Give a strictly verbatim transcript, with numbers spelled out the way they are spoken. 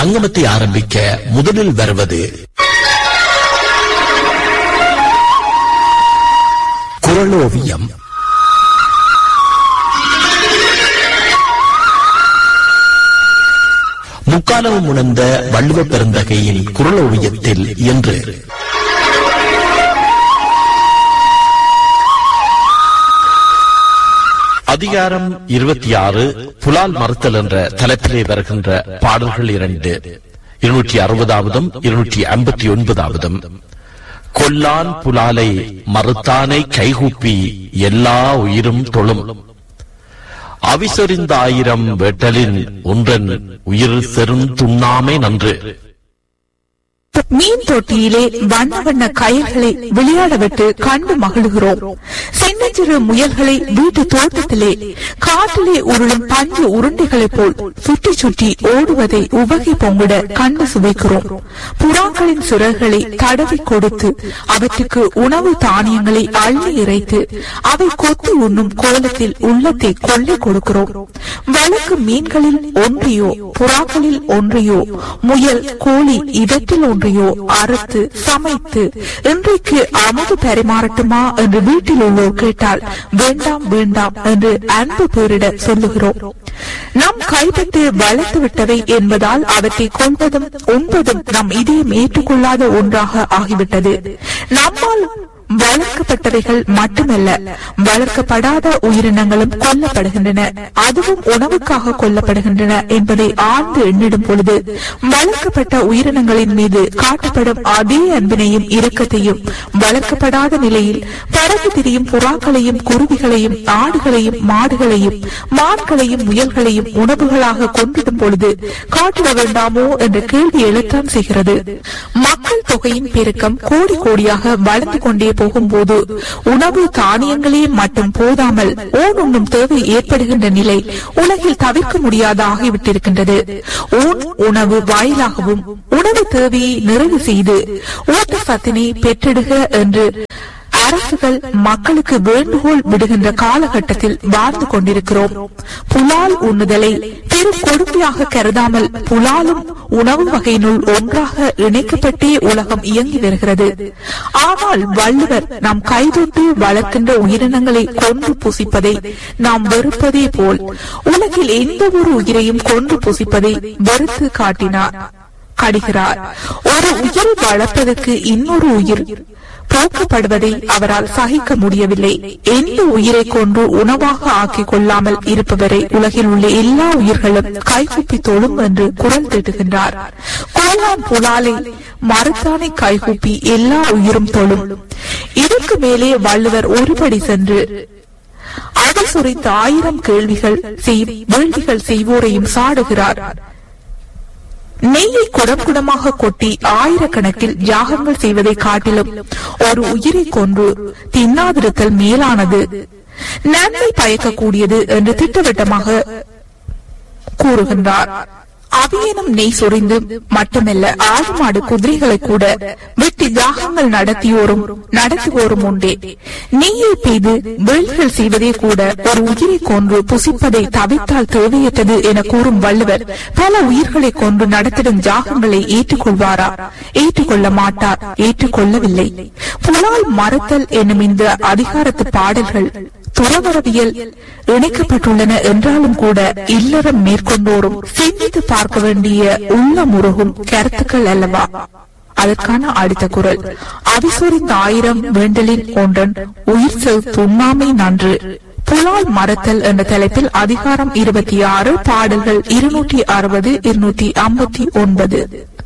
அங்கமத்தை ஆரம்பிக்க முதலில் வருவது குறளோவியம். முக்காலமும் உணர்ந்த வள்ளுவ பெருந்தகையின் குறளோவியத்தில் என்று அதிகாரம் இருபத்தி ஆறு புலால் மறுத்தல் என்ற தலைப்பிலே வருகின்ற பாடல்கள் இரண்டு, இருநூற்றி அறுபதாவதும் இருநூற்றி ஐம்பத்தி ஒன்பதாவதும். கொல்லான் புலாலை மறுத்தானை கைகூப்பி எல்லா உயிரும் தொழும், அவிசொரிந்த ஆயிரம் வேட்டலின் ஒன்றன் உயிர் செரும் துண்ணாமை நன்று. மீன் தொட்டியிலே வண்ண வண்ண கயல்களை விளையாட விட்டு கண்டு மகிழ்கிறோம். சின்ன சிறு முயல்களை வீட்டு தோட்டத்திலே காட்டிலே உருளும் பஞ்சு உருண்டைகளை போல் சுற்றி சுற்றி ஓடுவதை உவகை பொங்கிட கண்டு சுவைக்கிறோம். புறாக்களின் சிறகுகளை தடவி கொடுத்து அவற்றுக்கு உணவு தானியங்களை அள்ளி இறைத்து அவை கொத்தி உண்ணும் கோலத்தில் உள்ளத்தை கொள்ளை கொடுக்கிறோம். வழக்கு மீன்களில் ஒன்றையோ புறாக்களில் ஒன்றையோ முயல் கோழி இடத்தில் ஒன்றையோ அறுத்து சமைத்து இன்றைக்கு அமுது பரிமாறட்டுமா என்று வீட்டில் உள்ளோர் கேட்டால் வேண்டாம் வேண்டாம் என்று அன்பு பேரிட சொல்லுகிறோம். நாம் கைப்பட்டு வளர்த்து விட்டவை என்பதால் அவற்றை கொள்வதும் உண்பதும் நம் இதயம் ஏற்றுக்கொள்ளாத ஒன்றாக ஆகிவிட்டது. நம்மால் வளர்க்கப்பட்டவைகள் மட்டுமல்ல, வளர்க்கப்படாத உயிரினங்களும் கொல்லப்படுகின்றன, அதுவும் உணவுக்காக கொல்லப்படுகின்றன என்பதை ஆழ்ந்து எண்ணிடும் பொழுது வளர்க்கப்பட்ட உயிரினங்களின் மீது காட்டப்படும் அதே அன்பினையும் இரக்கத்தையும் வளர்க்கப்படாத நிலையில் பறந்து திரியும் புறாக்களையும் குருவிகளையும் ஆடுகளையும் மாடுகளையும் மான்களையும் முயல்களையும் உணவுகளாக கொண்டிடும் பொழுது காட்டிட வேண்டாமோ என்ற கேள்வி எழத்தான் செய்கிறது. மக்கள் தொகையின் பெருக்கம் கோடி கோடியாக வளர்ந்து கொண்டே போகும்போது உணவு தானியங்களே மட்டும் போதாமல் ஊன் உண்ணும் தேவை ஏற்படுகின்ற நிலை உலகில் தவிர்க்க முடியாத ஆகிவிட்டிருக்கின்றது. ஊன் உணவு வாயிலாகவும் உணவு தேவையை நிறைவு செய்து ஊட்டச்சத்தினை பெற்றெடுக என்று அரசுகள் மக்களுக்கு வேண்டுகோள் விடுகின்ற காலகட்டத்தில் வாழ்ந்து கொண்டிருக்கிறோம். புலால் உண்ணுதலை பெரும் கொடுமையாக கருதாமல் புலாலும் உணவு வகையினுள் ஒன்றாக இணைக்கப்பட்டே உலகம் இயங்கி வருகிறது. ஆனால் வள்ளுவர் நாம் கைதொட்டு வளர்க்கின்ற உயிரினங்களை கொன்று புசிப்பதை நாம் வெறுப்பதே போல் உலகில் எந்த ஒரு உயிரையும் கொன்று புசிப்பதை வெறுத்து காட்டினார் கடிகிறார். ஒரு உயிரை வளர்ப்பதற்கு இன்னொரு உயிர் போக்கப்படுவதை அவரால் சகிக்க முடியவில்லை. எந்த உயிரை கொண்டு உணவாக ஆக்கிக் கொள்ளாமல் இருப்பவரை உலகில் உள்ள எல்லா உயிர்களும் கைகூப்பி தொழும் என்று குரல் திட்டுகின்றார். கொல்லான் புலாலை மறுத்தானை கைகூப்பி எல்லா உயிரும் தொழும். இதற்கு மேலே வள்ளுவர் ஒருபடி சென்று அதை சுரைத்த ஆயிரம் கேள்விகள் வேள்விகள் செய்வோரையும் சாடுகிறார். நெய்யை குடம் குடமாக கொட்டி ஆயிரக்கணக்கில் யாகங்கள் செய்வதை காட்டிலும் ஒரு உயிரை கொன்று தின்னாதிருத்தல் மேலானது, நன்மை பயக்கக்கூடியது என்று திட்டவட்டமாக கூறுகின்றார். அவையனும் நெய் சொரிந்து மட்டுமல்ல, ஆடு மாடு குதிரைகளை கூட வெட்டி யாகங்கள் நடத்தியோரும் நடத்துவோரும் உண்டே. நெய்யை பெய்து வேள்விகள் செய்வதே கூட ஒரு உயிரை கொன்று புசிப்பதை தவிர்த்தால் தேவையற்றது என கூறும் வள்ளுவர் பல உயிர்களை கொன்று நடத்திடும் யாகங்களை ஏற்றுக்கொள்வாரா? ஏற்றுக்கொள்ள மாட்டார், ஏற்றுக்கொள்ளவில்லை. புலால் மறுத்தல் என்னும் இந்த அதிகாரத்து பாடல்கள் துறவரவியல் இணைக்கப்பட்டுள்ளன என்றாலும் கூட இல்லறம் மேற்கொண்டோரும் சிந்தித்து பார்க்க வேண்டிய உள்ள முருகும் கருத்துக்கள் அல்லவா? அதற்கான அடுத்த குரல் அவிசொரிந்த ஆயிரம் வேண்டலின் ஒன்றன் உயிர் செல் துண்ணாமை நன்று. புலால் மறுத்தல் என்ற தலைப்பில் அதிகாரம் இருபத்தி ஆறு பாடல்கள் இருநூற்றி அறுபது இருநூற்றி ஐம்பத்தி ஒன்பது.